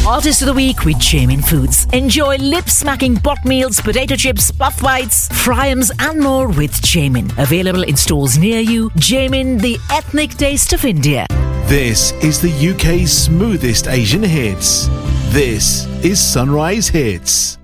Artist of the Week with Jamin Foods. Enjoy lip-smacking pot meals, potato chips, puff bites, fryums and more with Jamin. Available in stores near you. Jamin, the ethnic taste of India. This is the UK's smoothest Asian hits. This is Sunrise Hits.